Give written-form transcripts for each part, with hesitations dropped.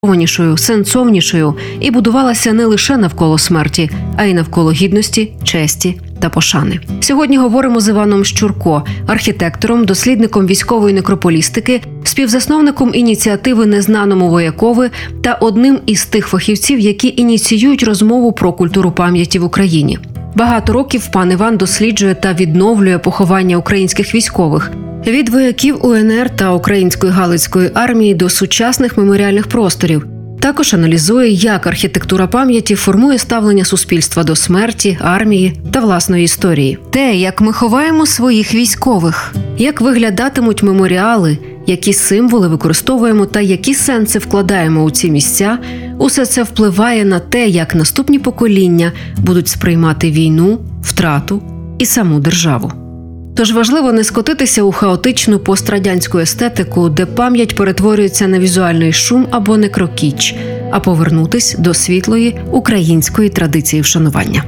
сенсовнішою і будувалася не лише навколо смерті, а й навколо гідності, честі та пошани. Сьогодні говоримо з Іваном Щурко, архітектором, дослідником військової некрополістики, співзасновником ініціативи «Незнаному воякові» та одним із тих фахівців, які ініціюють розмову про культуру пам'яті в Україні. Багато років пан Іван досліджує та відновлює поховання українських військових. Від вояків УНР та Української Галицької армії до сучасних меморіальних просторів. Також аналізує, як архітектура пам'яті формує ставлення суспільства до смерті, армії та власної історії. Те, як ми ховаємо своїх військових, як виглядатимуть меморіали, які символи використовуємо та які сенси вкладаємо у ці місця, усе це впливає на те, як наступні покоління будуть сприймати війну, втрату і саму державу. Тож важливо не скотитися у хаотичну пострадянську естетику, де пам'ять перетворюється на візуальний шум або некрокіч, а повернутись до світлої української традиції вшанування.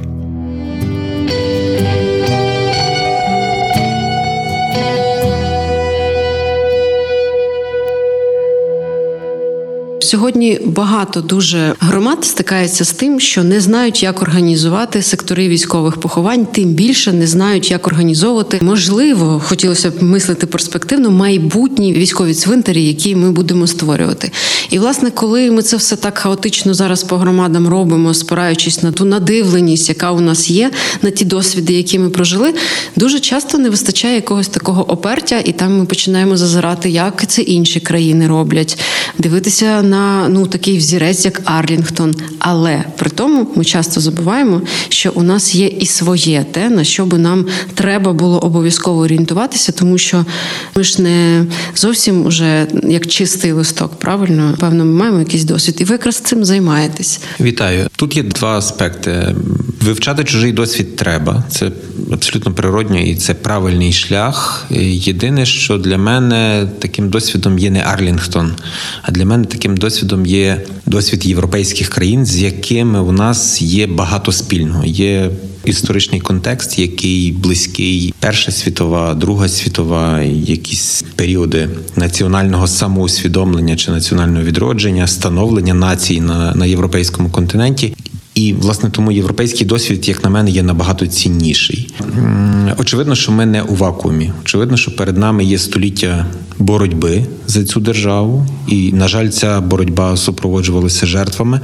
Сьогодні багато дуже громад стикається з тим, що не знають, як організувати сектори військових поховань, тим більше не знають, як організовувати, можливо, хотілося б мислити перспективно, майбутні військові цвинтарі, які ми будемо створювати. І, власне, коли ми це все так хаотично зараз по громадам робимо, спираючись на ту надивленість, яка у нас є, на ті досвіди, які ми прожили, дуже часто не вистачає якогось такого опертя, і там ми починаємо зазирати, як це інші країни роблять, дивитися на такий взірець, як Арлінгтон. Але при тому ми часто забуваємо, що у нас є і своє те, на що би нам треба було обов'язково орієнтуватися, тому що ми ж не зовсім уже як чистий листок, правильно? Певно, ми маємо якийсь досвід. І ви якраз цим займаєтесь. Вітаю. Тут є два аспекти. Вивчати чужий досвід треба. Це абсолютно природньо і це правильний шлях. Єдине, що для мене таким досвідом є не Арлінгтон, а для мене таким досвідом є досвід європейських країн, з якими у нас є багато спільного. Є історичний контекст, який близький. Перша світова, Друга світова, якісь періоди національного самоусвідомлення чи національного відродження, становлення націй на європейському континенті. І, власне, тому європейський досвід, як на мене, є набагато цінніший. Очевидно, що ми не у вакуумі. Очевидно, що перед нами є століття боротьби за цю державу. І, на жаль, ця боротьба супроводжувалася жертвами.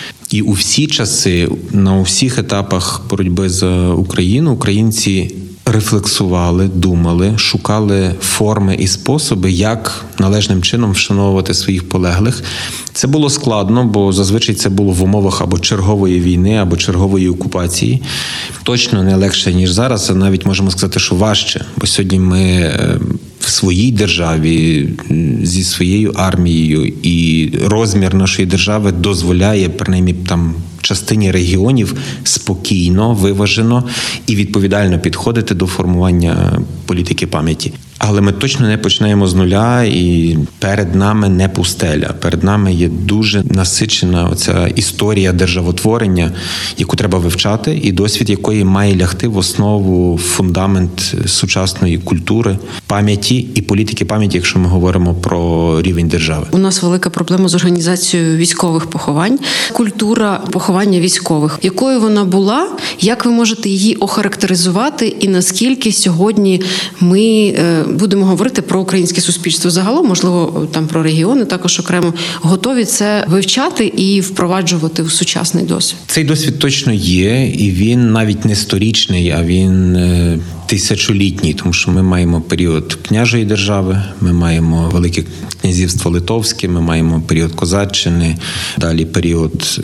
І у всі часи, на усіх етапах боротьби за Україну, українці рефлексували, думали, шукали форми і способи, як належним чином вшановувати своїх полеглих. Це було складно, бо зазвичай це було в умовах або чергової війни, або чергової окупації. Точно не легше, ніж зараз, а навіть можемо сказати, що важче. Бо сьогодні ми в своїй державі, зі своєю армією, і розмір нашої держави дозволяє, принаймні там, частині регіонів спокійно, виважено і відповідально підходити до формування політики пам'яті. Але ми точно не починаємо з нуля, і перед нами не пустеля. Перед нами є дуже насичена оця історія державотворення, яку треба вивчати, і досвід якої має лягти в основу, фундамент сучасної культури, пам'яті і політики пам'яті, якщо ми говоримо про рівень держави. У нас велика проблема з організацією військових поховань. Культура поховання військових. Якою вона була? Як ви можете її охарактеризувати? І наскільки сьогодні ми будемо говорити про українське суспільство загалом, можливо, там про регіони також окремо, готові це вивчати і впроваджувати в сучасний досвід? Цей досвід точно є, і він навіть не сторічний, а він тисячолітній, тому що ми маємо період княжої держави, ми маємо Велике князівство Литовське, ми маємо період Козаччини, далі період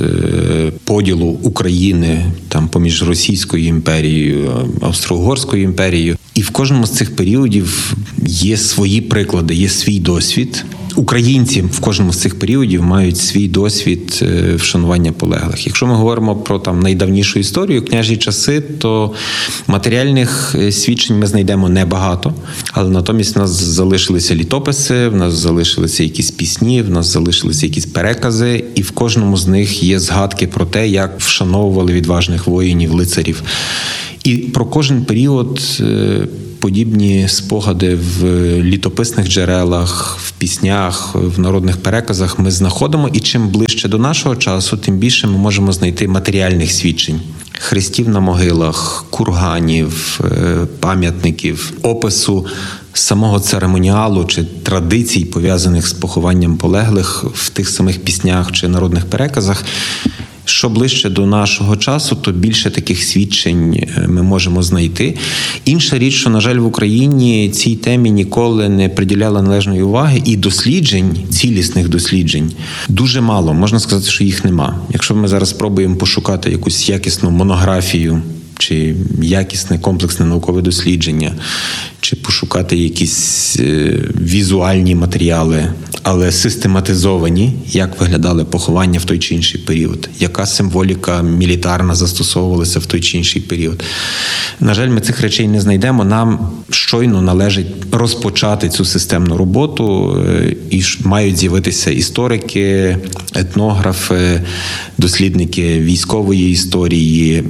поділу України там поміж Російською імперією, Австро-Угорською імперією. І в кожному з цих періодів є свої приклади, є свій досвід. Українці в кожному з цих періодів мають свій досвід вшанування полеглих. Якщо ми говоримо про там найдавнішу історію, княжі часи, то матеріальних свідчень ми знайдемо небагато, але натомість в нас залишилися літописи, в нас залишилися якісь пісні, в нас залишилися якісь перекази, і в кожному з них є згадки про те, як вшановували відважних воїнів, лицарів. І про кожен період подібні спогади в літописних джерелах, в піснях, в народних переказах ми знаходимо. І чим ближче до нашого часу, тим більше ми можемо знайти матеріальних свідчень. Хрестів на могилах, курганів, пам'ятників, опису самого церемоніалу чи традицій, пов'язаних з похованням полеглих в тих самих піснях чи народних переказах. Що ближче до нашого часу, то більше таких свідчень ми можемо знайти. Інша річ, що, на жаль, в Україні цій темі ніколи не приділяла належної уваги, і досліджень, цілісних досліджень, дуже мало. Можна сказати, що їх нема. Якщо ми зараз спробуємо пошукати якусь якісну монографію, чи якісне комплексне наукове дослідження, чи пошукати якісь візуальні матеріали, але систематизовані, як виглядали поховання в той чи інший період, яка символіка мілітарна застосовувалася в той чи інший період. На жаль, ми цих речей не знайдемо. Нам щойно належить розпочати цю системну роботу, і мають з'явитися історики, етнографи, дослідники військової історії,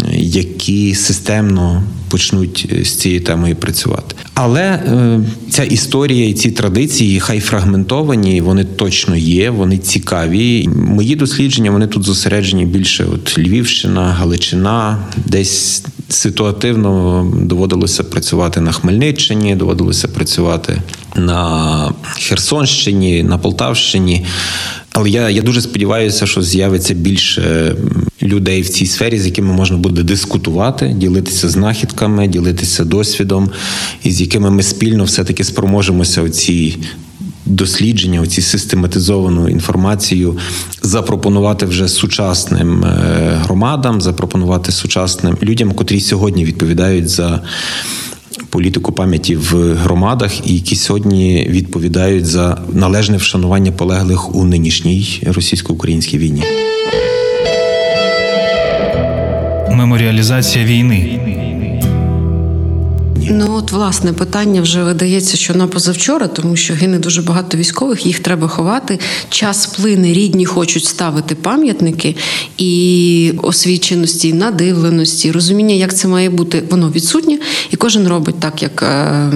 які системно почнуть з цією темою працювати. Але ця історія і ці традиції, хай фрагментовані, вони точно є, вони цікаві. Мої дослідження, вони тут зосереджені більше Львівщина, Галичина, десь ситуативно доводилося працювати на Хмельниччині, доводилося працювати на Херсонщині, на Полтавщині. Але я дуже сподіваюся, що з'явиться більше людей в цій сфері, з якими можна буде дискутувати, ділитися знахідками, ділитися досвідом, і з якими ми спільно все-таки спроможемося оці дослідження, оці систематизовану інформацію запропонувати вже сучасним громадам, запропонувати сучасним людям, котрі сьогодні відповідають за політику пам'яті в громадах і які сьогодні відповідають за належне вшанування полеглих у нинішній російсько-українській війні. Меморіалізація війни. Ну, от, власне, питання вже видається, що на позавчора, тому що гине дуже багато військових, їх треба ховати. Час плине, рідні хочуть ставити пам'ятники, і освіченості, надивленості, розуміння, як це має бути, воно відсутнє, і кожен робить так, як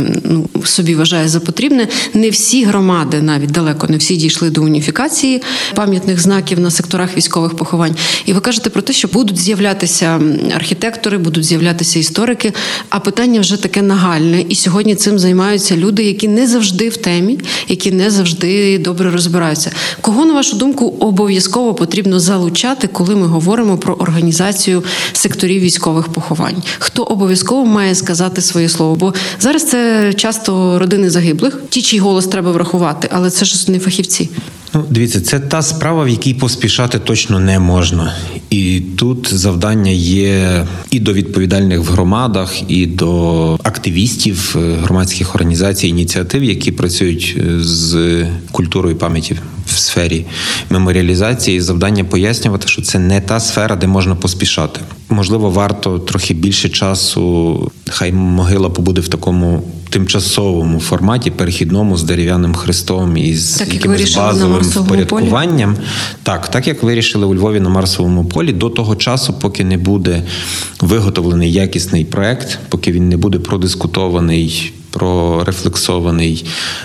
собі вважає за потрібне. Не всі громади, навіть далеко не всі, дійшли до уніфікації пам'ятних знаків на секторах військових поховань. І ви кажете про те, що будуть з'являтися архітектори, будуть з'являтися історики, а питання вже таке нагальне. І сьогодні цим займаються люди, які не завжди в темі, які не завжди добре розбираються. Кого, на вашу думку, обов'язково потрібно залучати, коли ми говоримо про організацію секторів військових поховань? Хто обов'язково має сказати своє слово? Бо зараз це часто родини загиблих, ті, чий голос треба врахувати, але це ж не фахівці. Дивіться, це та справа, в якій поспішати точно не можна. І тут завдання є і до відповідальних в громадах, і до активістів громадських організацій, ініціатив, які працюють з культурою пам'яті в сфері меморіалізації. Завдання пояснювати, що це не та сфера, де можна поспішати. Можливо, варто трохи більше часу, хай могила побуде в такому тимчасовому форматі, перехідному, з дерев'яним хрестом і з якимось базовим впорядкуванням. Так, як вирішили у Львові на Марсовому полі, до того часу, поки не буде виготовлений якісний проект, поки він не буде продискутований, прорефлексований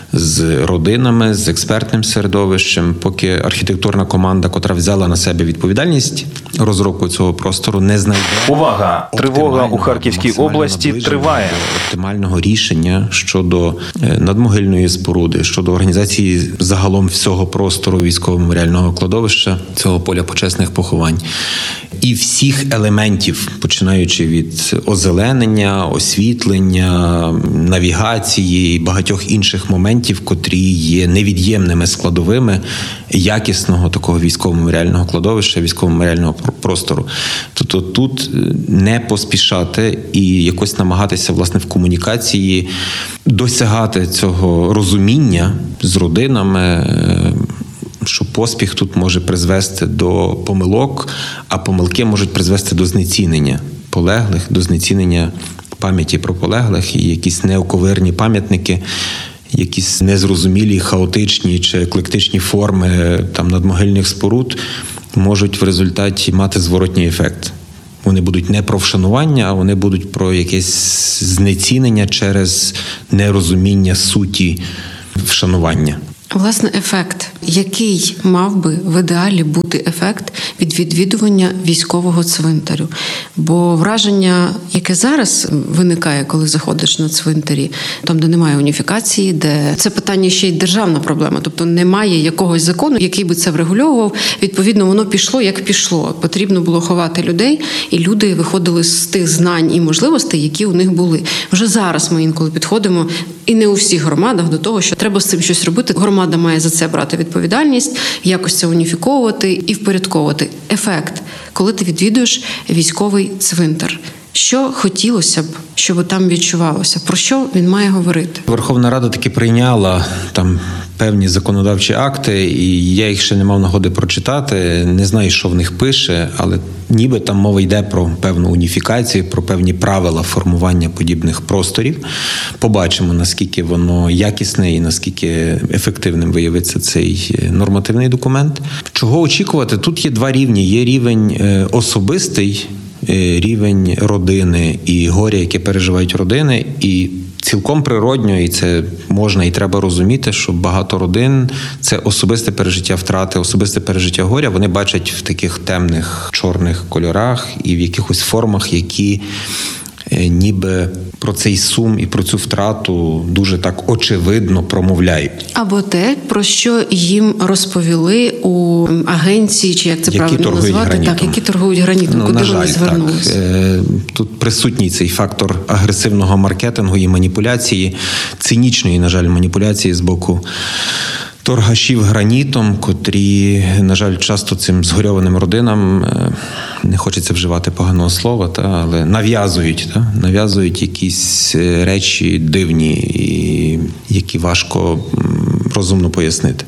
з родинами, з експертним середовищем, поки архітектурна команда, котра взяла на себе відповідальність розробку цього простору, не знайде увага! Тривога у Харківській області триває. Оптимального рішення щодо надмогильної споруди, щодо організації загалом всього простору військово-меморіального кладовища, цього поля почесних поховань. І всіх елементів, починаючи від озеленення, освітлення, навігації і багатьох інших моментів, котрі є невід'ємними складовими якісного такого військово-меморіального кладовища, військово-меморіального простору. Тобто тут не поспішати і якось намагатися, власне, в комунікації досягати цього розуміння з родинами, що поспіх тут може призвести до помилок, а помилки можуть призвести до знецінення полеглих, до знецінення пам'яті про полеглих, і якісь неоковирні пам'ятники, якісь незрозумілі, хаотичні чи еклектичні форми там надмогильних споруд можуть в результаті мати зворотній ефект. Вони будуть не про вшанування, а вони будуть про якесь знецінення через нерозуміння суті вшанування. Власне, ефект. Який мав би в ідеалі бути ефект від відвідування військового цвинтарю? Бо враження, яке зараз виникає, коли заходиш на цвинтарі, там, де немає уніфікації, де це питання ще й державна проблема, тобто немає якогось закону, який би це врегульовував, відповідно, воно пішло, як пішло. Потрібно було ховати людей, і люди виходили з тих знань і можливостей, які у них були. Вже зараз ми інколи підходимо, і не у всіх громадах, до того, що треба з цим щось робити. Громада має за це брати відповідальність, якось це уніфіковувати і впорядковувати. Ефект, коли ти відвідуєш військовий цвинтар. Що хотілося б, щоб там відчувалося? Про що він має говорити? Верховна Рада таки прийняла там певні законодавчі акти, і я їх ще не мав нагоди прочитати. Не знаю, що в них пише, але ніби там мова йде про певну уніфікацію, про певні правила формування подібних просторів. Побачимо, наскільки воно якісне і наскільки ефективним виявиться цей нормативний документ. Чого очікувати? Тут є два рівні. Є рівень особистий, рівень родини і горя, яке переживають родини, і цілком природньо, і це можна і треба розуміти, що багато родин – це особисте пережиття втрати, особисте пережиття горя. Вони бачать в таких темних, чорних кольорах і в якихось формах, які ніби про цей сум і про цю втрату дуже так очевидно промовляють. Або те, про що їм розповіли у агенції, чи як це правильно назвати, гранітом. так, які торгують гранітом, куди вони звернулися. Тут присутній цей фактор агресивного маркетингу і маніпуляції, цинічної, на жаль, маніпуляції з боку торгашів гранітом, котрі, на жаль, часто цим згорьованим родинам, не хочеться вживати поганого слова, але нав'язують якісь речі дивні, і які важко розумно пояснити.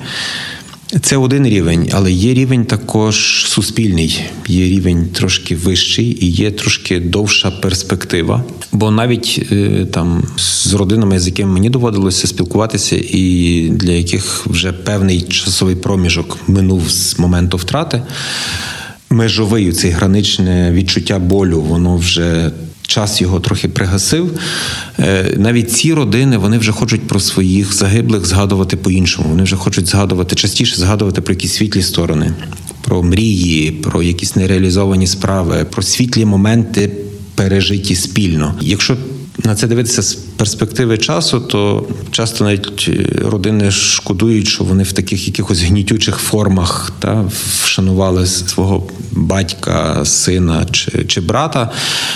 Це один рівень, але є рівень також суспільний, є рівень трошки вищий і є трошки довша перспектива. Бо навіть там з родинами, з якими мені доводилося спілкуватися, і для яких вже певний часовий проміжок минув з моменту втрати, межовий цей граничне відчуття болю, воно вже час його трохи пригасив. Навіть ці родини, вони вже хочуть про своїх загиблих згадувати по-іншому. Вони вже хочуть частіше згадувати про якісь світлі сторони, про мрії, про якісь нереалізовані справи, про світлі моменти, пережиті спільно. Якщо на це дивитися з перспективи часу, то часто навіть родини шкодують, що вони в таких якихось гнітючих формах вшанували свого батька, сина чи брата.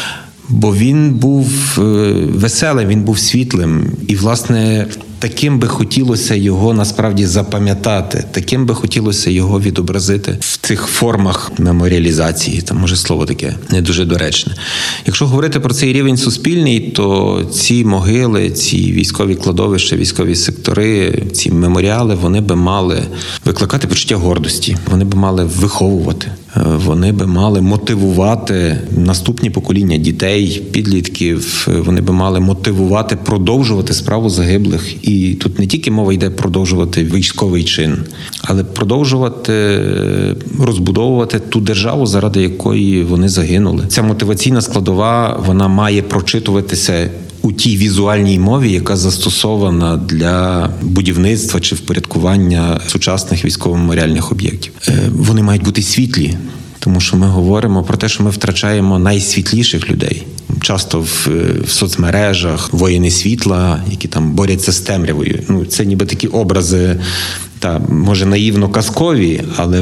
Бо він був веселим, він був світлим. І, власне, таким би хотілося його насправді запам'ятати, таким би хотілося його відобразити в цих формах меморіалізації. Там, може, слово таке не дуже доречне. Якщо говорити про цей рівень суспільний, то ці могили, ці військові кладовища, військові сектори, ці меморіали, вони би мали викликати почуття гордості, вони би мали виховувати. Вони би мали мотивувати наступні покоління дітей, підлітків, вони би мали мотивувати продовжувати справу загиблих. І тут не тільки мова йде продовжувати військовий чин, але продовжувати розбудовувати ту державу, заради якої вони загинули. Ця мотиваційна складова, вона має прочитуватися у тій візуальній мові, яка застосована для будівництва чи впорядкування сучасних військово-меморіальних об'єктів. Вони мають бути світлі, тому що ми говоримо про те, що ми втрачаємо найсвітліших людей. Часто в соцмережах воїни світла, які там борються з темрявою. Це ніби такі образи, може наївно казкові, але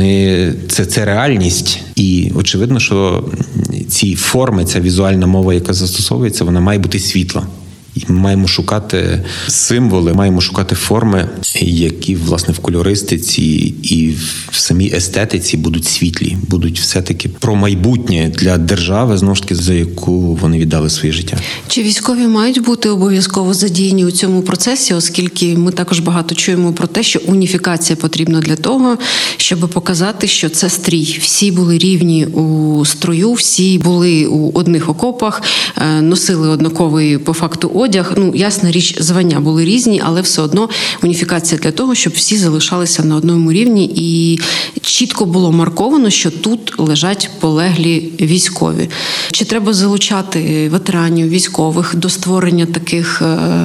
це реальність. І очевидно, що ці форми, ця візуальна мова, яка застосовується, вона має бути світла. І ми маємо шукати символи, маємо шукати форми, які, власне, в кольористиці і в самій естетиці будуть світлі, будуть все-таки про майбутнє для держави, знову ж таки, за яку вони віддали своє життя. Чи військові мають бути обов'язково задіяні у цьому процесі, оскільки ми також багато чуємо про те, що уніфікація потрібна для того, щоб показати, що це стрій. Всі були рівні у строю, всі були у одних окопах, носили однаковий по факту одяг. Ясна річ, звання були різні, але все одно уніфікація для того, щоб всі залишалися на одному рівні і чітко було марковано, що тут лежать полеглі військові. Чи треба залучати ветеранів, військових до створення таких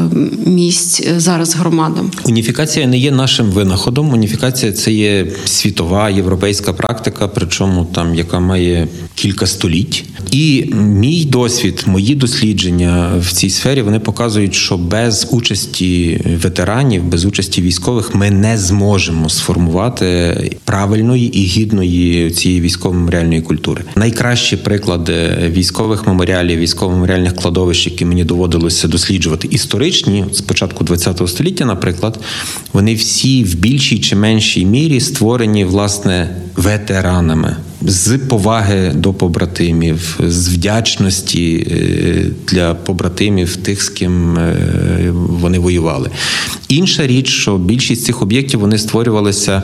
місць зараз громадам? Уніфікація не є нашим винаходом. Уніфікація – це є світова, європейська практика, причому там, яка має кілька століть. І мій досвід, мої дослідження в цій сфері, вони показують, що без участі ветеранів, без участі військових ми не зможемо сформувати правильної і гідної цієї військово-меморіальної культури. Найкращі приклади військових меморіалів, військово-меморіальних кладовищ, які мені доводилося досліджувати, історичні, з початку ХХ століття, наприклад, вони всі в більшій чи меншій мірі створені, власне, ветеранами. З поваги до побратимів, з вдячності для побратимів, тих, з ким вони воювали. Інша річ, що більшість цих об'єктів, вони створювалися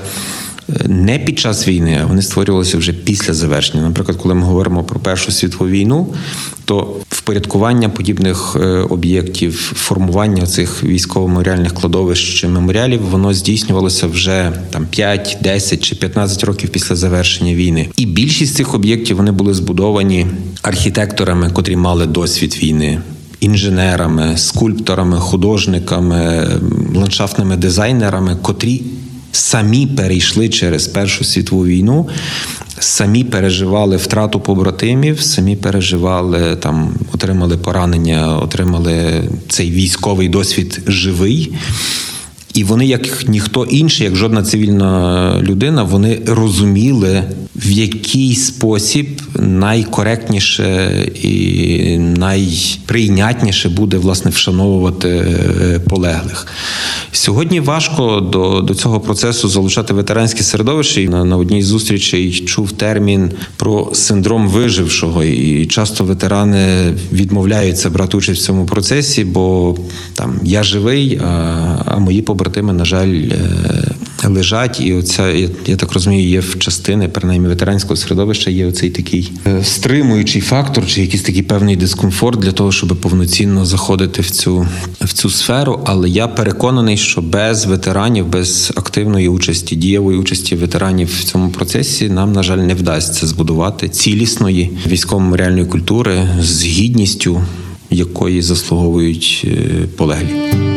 не під час війни, а вони створювалися вже після завершення. Наприклад, коли ми говоримо про Першу світову війну, то впорядкування подібних об'єктів, формування цих військово-меморіальних кладовищ чи меморіалів, воно здійснювалося вже 5, 10 чи 15 років після завершення війни. І більшість цих об'єктів, вони були збудовані архітекторами, котрі мали досвід війни, інженерами, скульпторами, художниками, ландшафтними дизайнерами, котрі самі перейшли через Першу світову війну, самі переживали втрату побратимів, самі переживали, отримали поранення, отримали цей військовий досвід живий. І вони, як ніхто інший, як жодна цивільна людина, вони розуміли, в який спосіб найкоректніше і найприйнятніше буде, власне, вшановувати полеглих. Сьогодні важко до цього процесу залучати ветеранське середовище. На одній з зустрічей чув термін про синдром вижившого. І часто ветерани відмовляються брати участь в цьому процесі, бо я живий, а мої побратими, на жаль, лежать. І я так розумію, є в частини, принаймні ветеранського середовища, є оцей такий стримуючий фактор, чи якийсь такий певний дискомфорт для того, щоб повноцінно заходити в цю сферу. Але я переконаний, що без ветеранів, без активної участі, дієвої участі ветеранів в цьому процесі нам, на жаль, не вдасться збудувати цілісної військово-меморіальної культури з гідністю, якої заслуговують полеглі.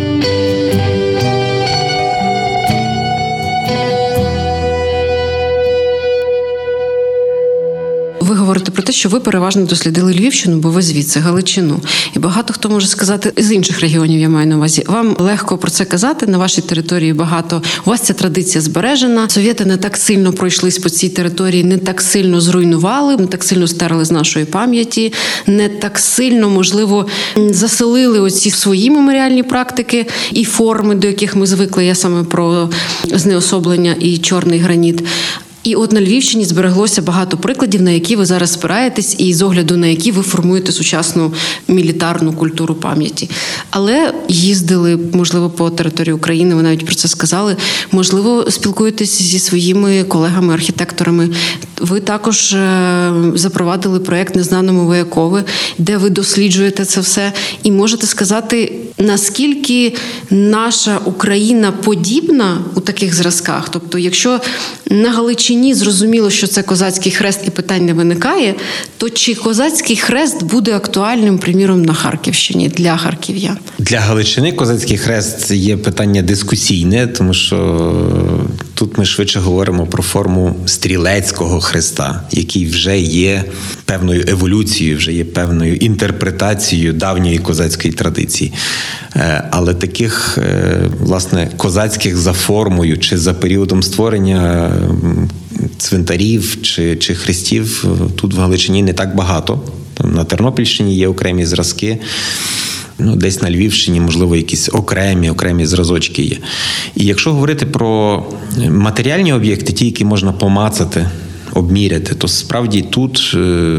Ви говорите про те, що ви переважно дослідили Львівщину, бо ви звідси, Галичину. І багато хто може сказати, з інших регіонів я маю на увазі, вам легко про це казати, на вашій території багато. У вас ця традиція збережена. Совєти не так сильно пройшлись по цій території, не так сильно зруйнували, не так сильно стерли з нашої пам'яті, не так сильно, можливо, заселили оці свої меморіальні практики і форми, до яких ми звикли. Я саме про знеособлення і чорний граніт. І от на Львівщині збереглося багато прикладів, на які ви зараз спираєтесь, і з огляду на які ви формуєте сучасну мілітарну культуру пам'яті. Але їздили, можливо, по території України, ви навіть про це сказали, можливо, спілкуєтесь зі своїми колегами-архітекторами. Ви також запровадили проєкт «Незнаному воякові», де ви досліджуєте це все. І можете сказати, наскільки наша Україна подібна у таких зразках? Тобто, якщо на Галичині зрозуміло, що це козацький хрест і питань не виникає, то чи козацький хрест буде актуальним, приміром, на Харківщині для харків'ян? Для Галичини козацький хрест є питання дискусійне, тому що тут ми швидше говоримо про форму стрілецького хреста, який вже є певною еволюцією, вже є певною інтерпретацією давньої козацької традиції. Але таких, власне, козацьких за формою чи за періодом створення цвинтарів чи хрестів тут в Галичині не так багато. На Тернопільщині є окремі зразки. Десь на Львівщині, можливо, якісь окремі зразочки є. І якщо говорити про матеріальні об'єкти, ті, які можна помацати, обміряти, то справді тут,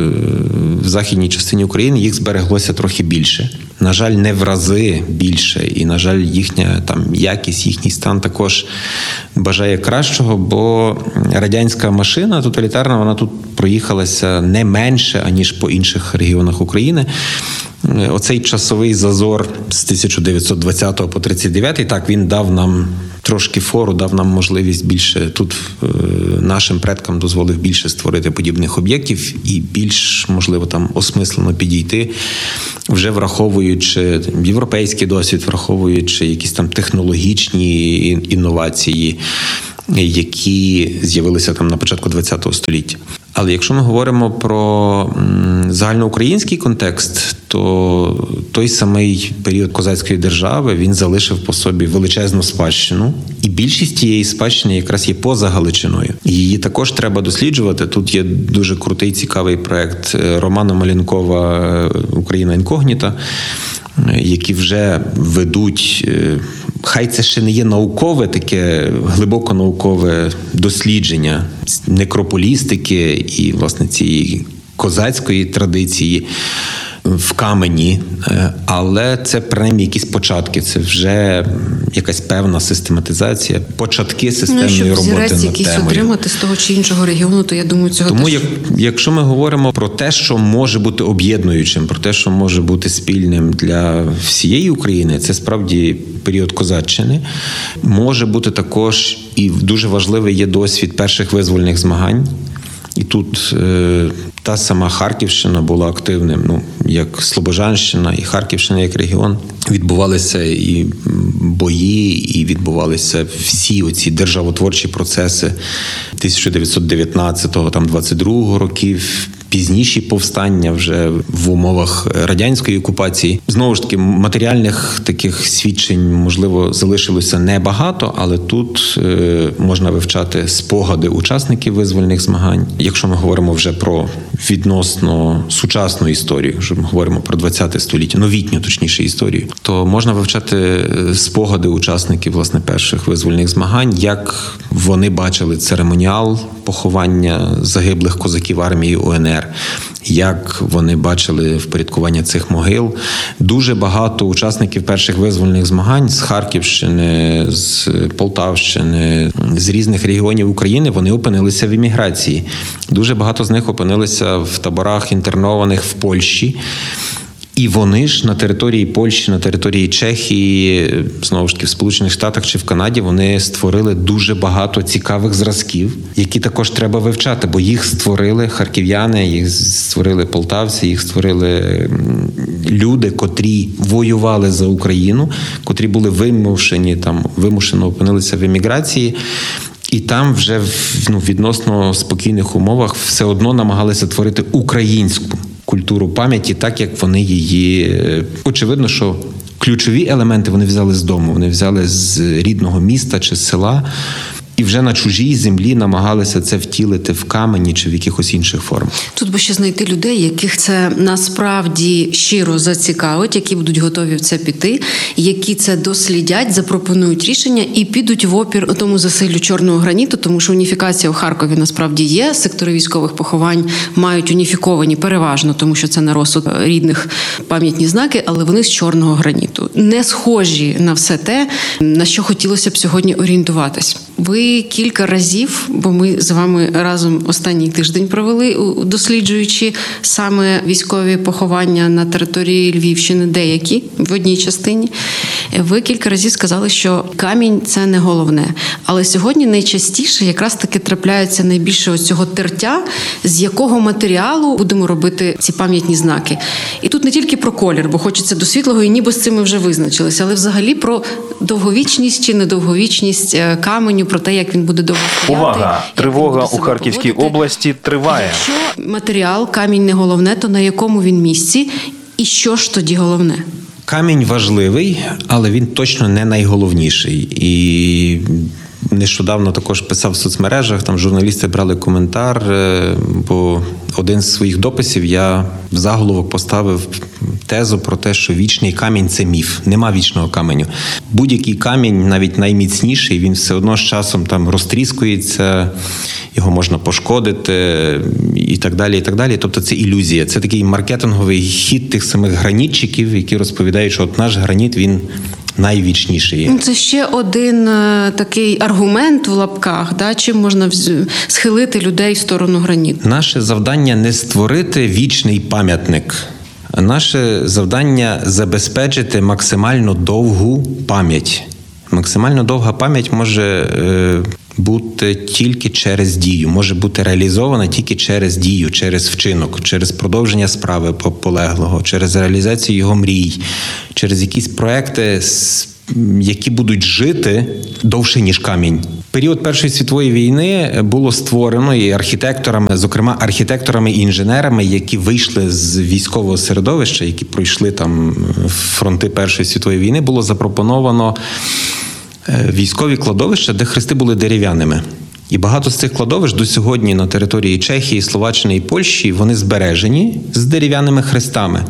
в західній частині України, їх збереглося трохи більше. На жаль, не в рази більше. І, на жаль, їхня якість, їхній стан також бажає кращого, бо радянська машина тоталітарна, вона тут проїхалася не менше, аніж по інших регіонах України. Оцей часовий зазор з 1920 по 39, так, він дав нам трошки фору, дав нам можливість більше, тут нашим предкам дозволив більше створити подібних об'єктів і більш, можливо, там осмислено підійти, вже враховуючи європейський досвід, враховуючи якісь там технологічні інновації, які з'явилися там на початку ХХ століття. Але якщо ми говоримо про загальноукраїнський контекст, то той самий період козацької держави, він залишив по собі величезну спадщину. І більшість тієї спадщини якраз є поза Галичиною. Її також треба досліджувати. Тут є дуже крутий, цікавий проект Романа Малінкова «Україна інкогніта», які вже ведуть, хай це ще не є наукове, таке глибоко наукове дослідження некрополістики і, власне, цієї козацької традиції в камені, але це принаймні якісь початки, це вже якась певна систематизація, початки системної роботи над темою. Щоб зірець якийсь отримати з того чи іншого регіону, то я думаю, цього тому теж... якщо ми говоримо про те, що може бути об'єднуючим, про те, що може бути спільним для всієї України, це справді період козаччини. Може бути також, і дуже важливий є досвід перших визвольних змагань. І тут та сама Харківщина була активним, як Слобожанщина і Харківщина як регіон. Відбувалися і бої, і відбувалися всі оці державотворчі процеси 1919-го, там 22-го років, пізніші повстання вже в умовах радянської окупації. Знову ж таки, матеріальних таких свідчень, можливо, залишилося небагато, але тут можна вивчати спогади учасників визвольних змагань. Якщо ми говоримо вже про відносно сучасну історію, якщо ми говоримо про 20 століття, новітню, точніше, історію, то можна вивчати спогади учасників, власне, перших визвольних змагань, як вони бачили церемоніал поховання загиблих козаків армії УНР, як вони бачили впорядкування цих могил. Дуже багато учасників перших визвольних змагань з Харківщини, з Полтавщини, з різних регіонів України, вони опинилися в еміграції. Дуже багато з них опинилися в таборах інтернованих в Польщі. І вони ж на території Польщі, на території Чехії, знову ж таки, в Сполучених Штатах чи в Канаді, вони створили дуже багато цікавих зразків, які також треба вивчати, бо їх створили харків'яни, їх створили полтавці, їх створили люди, котрі воювали за Україну, котрі були вимушено опинилися в еміграції. І там вже в відносно спокійних умовах все одно намагалися творити українську культуру пам'яті, так як вони її... Очевидно, що ключові елементи вони взяли з дому, вони взяли з рідного міста чи з села, і вже на чужій землі намагалися це втілити в камені чи в якихось інших формах. Тут би ще знайти людей, яких це насправді щиро зацікавить, які будуть готові в це піти, які це дослідять, запропонують рішення і підуть в опір тому засиллю чорного граніту, тому що уніфікація у Харкові насправді є, сектори військових поховань мають уніфіковані переважно, тому що це на розсуд рідних пам'ятні знаки, але вони з чорного граніту. Не схожі на все те, на що хотілося б сьогодні орієнтуватись. Ви кілька разів, бо ми з вами разом останній тиждень провели, досліджуючи саме військові поховання на території Львівщини, деякі в одній частині, ви кілька разів сказали, що камінь – це не головне. Але сьогодні найчастіше якраз таки трапляється найбільше ось цього тертя, з якого матеріалу будемо робити ці пам'ятні знаки. І тут не тільки про колір, бо хочеться до світлого, і ніби з цим ми вже визначилися, але взагалі про довговічність чи недовговічність каменю, про те, як він буде довго стояти. Увага! Тривога у Харківській області триває. Якщо матеріал, камінь не головне, то на якому він місці? І що ж тоді головне? Камінь важливий, але він точно не найголовніший. І нещодавно також писав в соцмережах, там журналісти брали коментар, бо один з своїх дописів я в заголовок поставив тезу про те, що вічний камінь – це міф. Нема вічного каменю. Будь-який камінь, навіть найміцніший, він все одно з часом там розтріскується, його можна пошкодити і так далі, і так далі. Тобто це ілюзія. Це такий маркетинговий хід тих самих гранітчиків, які розповідають, що от наш граніт, він найвічніший. Це ще один такий аргумент в лапках, да? Чим можна схилити людей в сторону граніту. Наше завдання не створити вічний пам'ятник Наше завдання – забезпечити максимально довгу пам'ять. Максимально довга пам'ять може бути тільки через дію, може бути реалізована тільки через дію, через вчинок, через продовження справи полеглого, через реалізацію його мрій, через якісь проекти, які будуть жити довше, ніж камінь. Період Першої світової війни було створено і архітекторами, зокрема архітекторами і інженерами, які вийшли з військового середовища, які пройшли там фронти Першої світової війни, було запропоновано військові кладовища, де хрести були дерев'яними. І багато з цих кладовищ до сьогодні на території Чехії, Словаччини і Польщі, вони збережені з дерев'яними хрестами.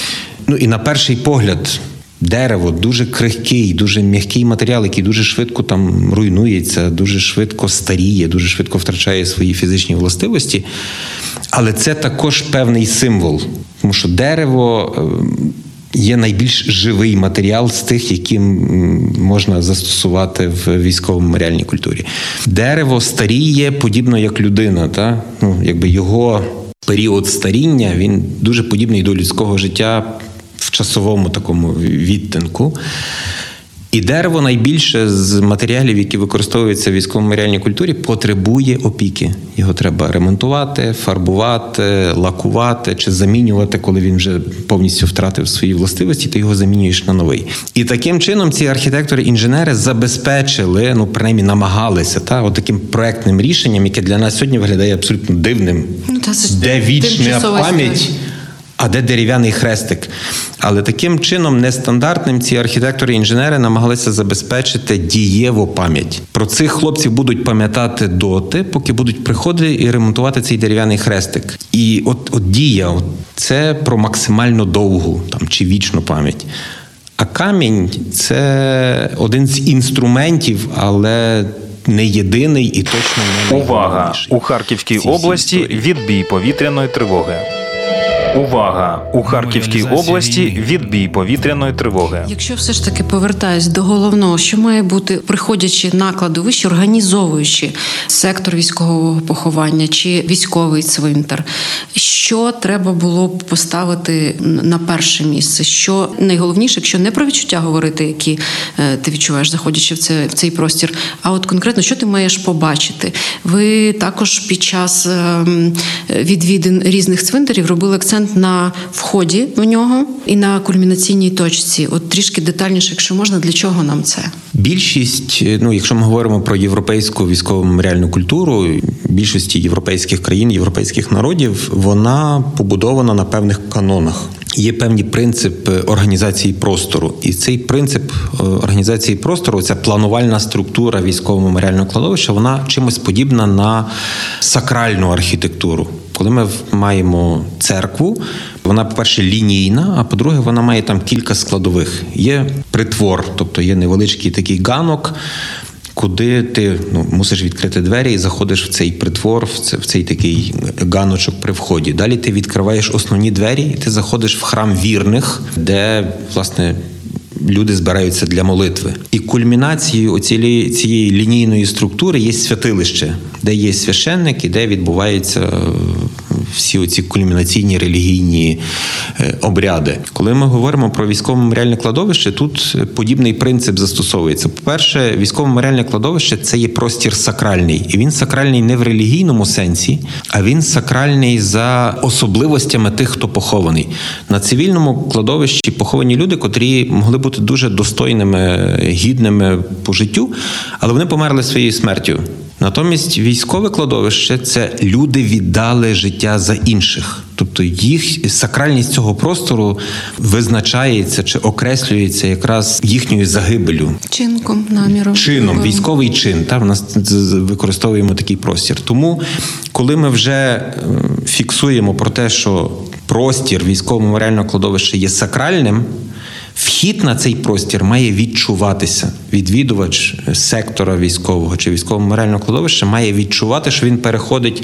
І на перший погляд дерево дуже крихкий, дуже м'який матеріал, який дуже швидко там руйнується, дуже швидко старіє, дуже швидко втрачає свої фізичні властивості. Але це також певний символ, тому що дерево є найбільш живий матеріал з тих, які можна застосувати в військово-меморіальній культурі. Дерево старіє подібно як людина, та? Його період старіння, він дуже подібний до людського життя в часовому такому відтинку. І дерево найбільше з матеріалів, які використовуються в військово-меморіальній культурі, потребує опіки. Його треба ремонтувати, фарбувати, лакувати чи замінювати, коли він вже повністю втратив свої властивості, ти його замінюєш на новий. І таким чином ці архітектори-інженери забезпечили, принаймні намагалися, таким проектним рішенням, яке для нас сьогодні виглядає абсолютно дивним, де вічна пам'ять, а де дерев'яний хрестик. Але таким чином нестандартним ці архітектори-інженери намагалися забезпечити дієву пам'ять. Про цих хлопців будуть пам'ятати доти, поки будуть приходити і ремонтувати цей дерев'яний хрестик. І от дія – це про максимально довгу чи вічну пам'ять. А камінь – це один з інструментів, але не єдиний і точно не найголовніший. Увага! У Харківській області відбій повітряної тривоги. Увага! У Харківській області відбій повітряної тривоги. Якщо все ж таки повертаюсь до головного, що має бути, приходячи на кладовище, організовуючи сектор військового поховання чи військовий цвинтар, що треба було б поставити на перше місце? Що найголовніше, якщо не про відчуття говорити, які ти відчуваєш, заходячи в цей простір, а от конкретно, що ти маєш побачити? Ви також під час відвідин різних цвинтарів робили акцент на вході в нього і на кульмінаційній точці. От трішки детальніше, якщо можна, для чого нам це? Більшість, якщо ми говоримо про європейську військово-меморіальну культуру, більшості європейських країн, європейських народів, вона побудована на певних канонах. Є певні принципи організації простору. І цей принцип організації простору, ця планувальна структура військово-меморіального кладовища, вона чимось подібна на сакральну архітектуру. Коли ми маємо церкву, вона, по-перше, лінійна, а по-друге, вона має там кілька складових. Є притвор, тобто є невеличкий такий ганок, куди ти мусиш відкрити двері і заходиш в цей притвор, в цей такий ганочок при вході. Далі ти відкриваєш основні двері і ти заходиш в храм вірних, де, власне, люди збираються для молитви. І кульмінацією цієї лінійної структури є святилище, де є священник і де відбуваються всі оці кульмінаційні релігійні обряди. Коли ми говоримо про військово-меморіальне кладовище, тут подібний принцип застосовується. По-перше, військово-меморіальне кладовище – це є простір сакральний. І він сакральний не в релігійному сенсі, а він сакральний за особливостями тих, хто похований. На цивільному кладовищі поховані люди, котрі могли бути дуже достойними, гідними по життю, але вони померли своєю смертю. Натомість військове кладовище – це люди віддали життя за інших. Тобто їх сакральність цього простору визначається чи окреслюється якраз їхньою загибелю. Чинком, наміром. Чином, військовий чин. В нас використовуємо такий простір. Тому, коли ми вже фіксуємо про те, що простір військово-меморіального кладовища є сакральним, вхід на цей простір має відчуватися. Відвідувач сектора військового чи військово-меморіального кладовища має відчувати, що він переходить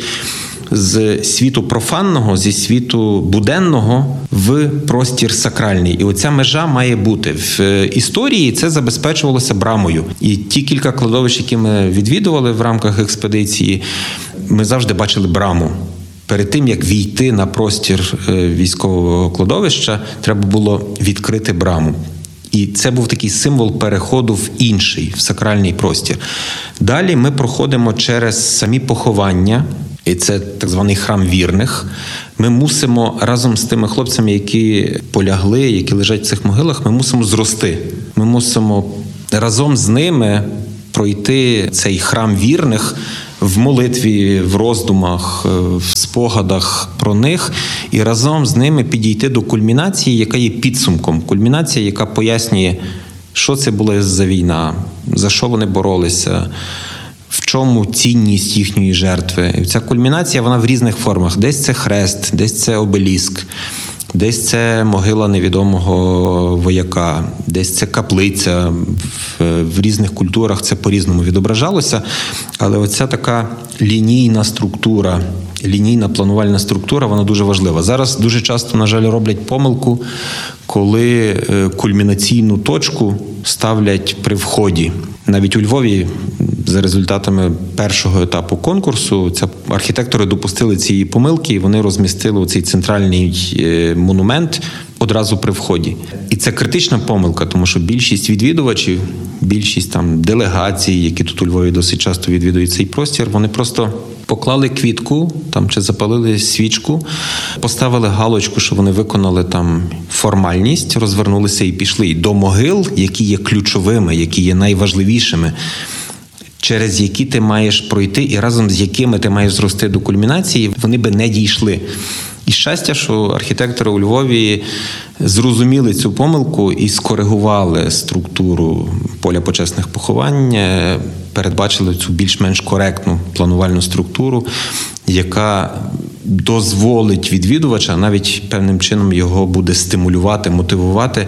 з світу профанного, зі світу буденного в простір сакральний. І оця межа має бути. В історії це забезпечувалося брамою. І ті кілька кладовищ, які ми відвідували в рамках експедиції, ми завжди бачили браму. перед тим, як війти на простір військового кладовища, треба було відкрити браму. І це був такий символ переходу в інший, в сакральний простір. Далі ми проходимо через самі поховання, і це так званий храм вірних. Ми мусимо разом з тими хлопцями, які полягли, які лежать в цих могилах, ми мусимо зрости. Ми мусимо разом з ними пройти цей храм вірних в молитві, в роздумах, в спогадах про них, і разом з ними підійти до кульмінації, яка є підсумком. Кульмінація, яка пояснює, що це була за війна, за що вони боролися, в чому цінність їхньої жертви. І ця кульмінація, вона в різних формах. Десь це хрест, десь це обеліск, десь це могила невідомого вояка, десь це каплиця. В різних культурах це по-різному відображалося. Але оця така лінійна структура, лінійна планувальна структура, вона дуже важлива. Зараз дуже часто, на жаль, роблять помилку, коли кульмінаційну точку ставлять при вході. Навіть у Львові за результатами першого етапу конкурсу архітектори допустили цієї помилки, і вони розмістили цей центральний монумент одразу при вході. І це критична помилка, тому що більшість відвідувачів, більшість там делегацій, які тут у Львові досить часто відвідують цей простір, вони просто поклали квітку там чи запалили свічку, поставили галочку, що вони виконали там формальність, розвернулися і пішли. І до могил, які є ключовими, які є найважливішими, через які ти маєш пройти і разом з якими ти маєш зрости до кульмінації, вони би не дійшли. І щастя, що архітектори у Львові зрозуміли цю помилку і скоригували структуру поля почесних поховань, передбачили цю більш-менш коректну планувальну структуру, яка дозволить відвідувача, навіть певним чином його буде стимулювати, мотивувати,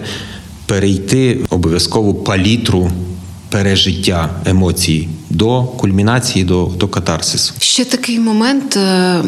перейти обов'язкову палітру пережиття емоцій до кульмінації, до катарсису. Ще такий момент.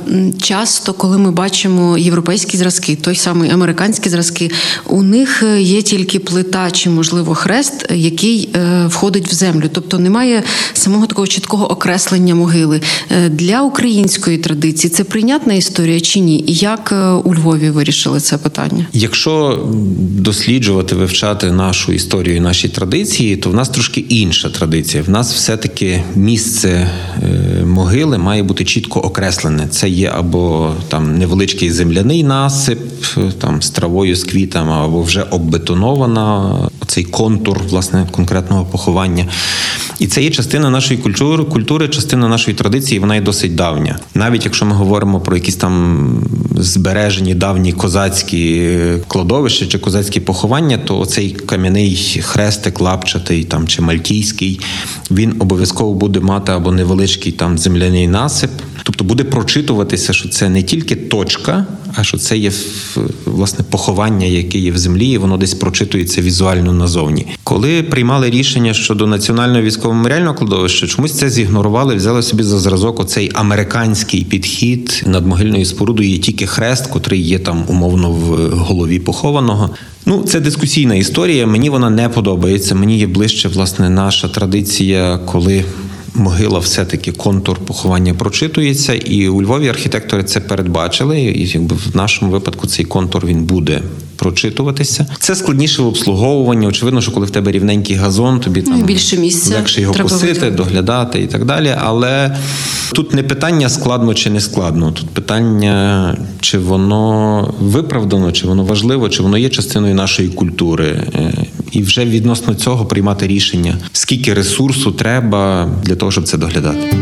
Часто, коли ми бачимо європейські зразки, той самий американські зразки, у них є тільки плита чи, можливо, хрест, який входить в землю. Тобто немає самого такого чіткого окреслення могили. Для української традиції це прийнятна історія чи ні? І як у Львові вирішили це питання? Якщо досліджувати, вивчати нашу історію і наші традиції, то в нас трошки інша традиція. В нас все-таки місце могили має бути чітко окреслене. Це є або там невеличкий земляний насип, там з травою, з квітами, або вже оббетонована цей контур, власне, конкретного поховання. І це є частина нашої культури, частина нашої традиції, вона є досить давня. Навіть якщо ми говоримо про якісь там збережені давні козацькі кладовища чи козацькі поховання, то оцей кам'яний хрестик лапчатий там чи мальтійський, він обов'язково буде мати або невеличкий там земляний насип. Тобто буде прочитуватися, що це не тільки точка, а що це є, власне, поховання, яке є в землі, і воно десь прочитується візуально назовні. Коли приймали рішення щодо Національного військово-меморіального кладовища, чомусь це зігнорували, взяли собі за зразок оцей американський підхід. Над могильною спорудою є тільки хрест, котрий є там умовно в голові похованого. Це дискусійна історія, мені вона не подобається. Мені є ближче, власне, наша традиція, коли могила все-таки контур поховання прочитується, і у Львові архітектори це передбачили, і якби в нашому випадку цей контур він буде прочитуватися. Це складніше в обслуговуванні. Очевидно, що коли в тебе рівненький газон, тобі там більше місця, легше його косити, доглядати і так далі. Але тут не питання складно чи не складно. Тут питання, чи воно виправдано, чи воно важливо, чи воно є частиною нашої культури. І вже відносно цього приймати рішення, скільки ресурсу треба для того, щоб це доглядати.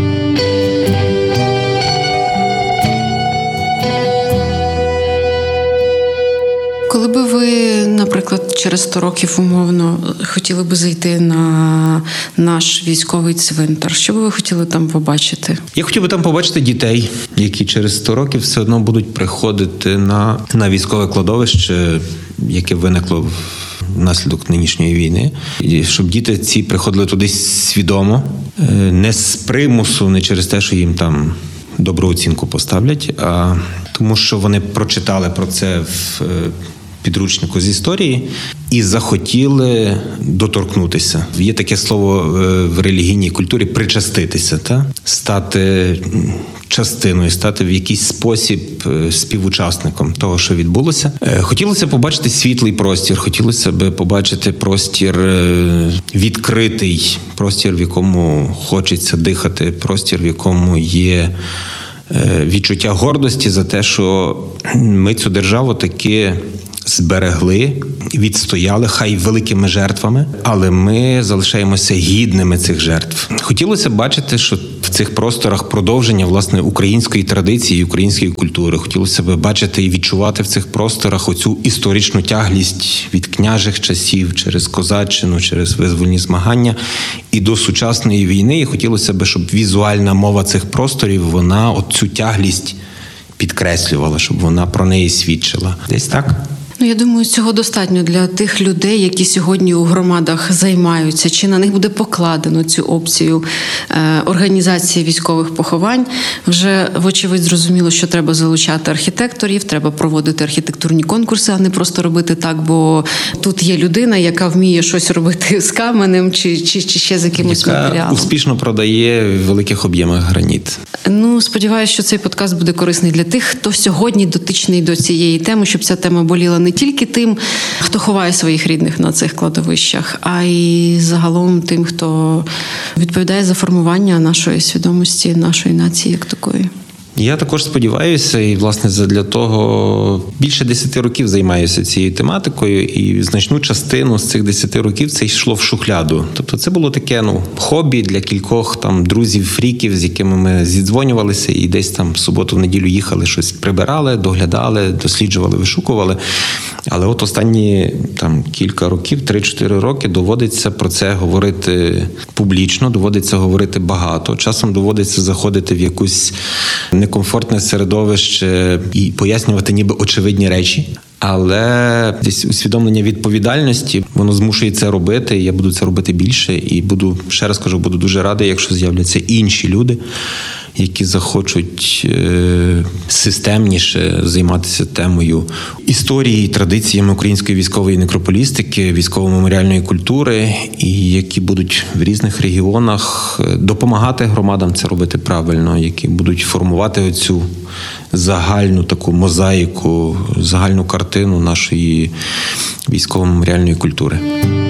Коли би ви, наприклад, через 100 років умовно хотіли би зайти на наш військовий цвинтар, що би ви хотіли там побачити? Я хотів би там побачити дітей, які через 100 років все одно будуть приходити на військове кладовище, яке виникло внаслідок нинішньої війни. І щоб діти ці приходили туди свідомо, не з примусу, не через те, що їм там добру оцінку поставлять, а тому що вони прочитали про це в підручнику з історії і захотіли доторкнутися. Є таке слово в релігійній культурі «причаститися», стати частиною, стати в якийсь спосіб співучасником того, що відбулося. Хотілося побачити світлий простір, хотілося б побачити простір відкритий, простір, в якому хочеться дихати, простір, в якому є відчуття гордості за те, що ми цю державу таки зберегли, відстояли, хай великими жертвами, але ми залишаємося гідними цих жертв. Хотілося б бачити, що в цих просторах продовження, власне, української традиції, української культури. Хотілося б бачити і відчувати в цих просторах оцю історичну тяглість від княжих часів, через козаччину, через визвольні змагання і до сучасної війни. І хотілося б, щоб візуальна мова цих просторів, вона оцю тяглість підкреслювала, щоб вона про неї свідчила. Десь так? Я думаю, цього достатньо для тих людей, які сьогодні у громадах займаються, чи на них буде покладено цю опцію організації військових поховань. Вже, вочевидь, зрозуміло, що треба залучати архітекторів, треба проводити архітектурні конкурси, а не просто робити так, бо тут є людина, яка вміє щось робити з каменем чи ще з якимось матеріалом. Яка успішно продає в великих об'ємах граніт. Сподіваюся, що цей подкаст буде корисний для тих, хто сьогодні дотичний до цієї теми, щоб ця тема боліла не тільки тим, хто ховає своїх рідних на цих кладовищах, а й загалом тим, хто відповідає за формування нашої свідомості, нашої нації як такої. Я також сподіваюся, і, власне, задля того більше 10 років займаюся цією тематикою, і значну частину з цих 10 років це йшло в шухляду. Тобто це було таке, хобі для кількох фріків, з якими ми зідзвонювалися і десь там в суботу, в неділю їхали, щось прибирали, доглядали, досліджували, вишукували. Але от останні кілька років, 3-4 роки, доводиться про це говорити публічно, доводиться говорити багато. Часом доводиться заходити в якусь некомфортне середовище і пояснювати ніби очевидні речі. Але десь усвідомлення відповідальності, воно змушує це робити, я буду це робити більше і ще раз кажу, буду дуже радий, якщо з'являться інші люди, які захочуть системніше займатися темою історії, традиціями української військової некрополістики, військово-меморіальної культури, і які будуть в різних регіонах допомагати громадам це робити правильно, які будуть формувати оцю загальну таку мозаїку, загальну картину нашої військово-меморіальної культури.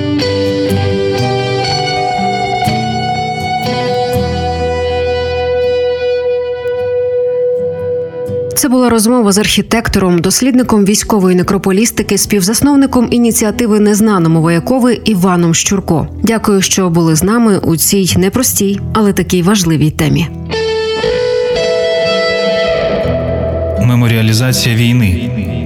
Це була розмова з архітектором, дослідником військової некрополістики, співзасновником ініціативи «Незнаному воякові» Іваном Щурко. Дякую, що були з нами у цій непростій, але такій важливій темі. Меморіалізація війни.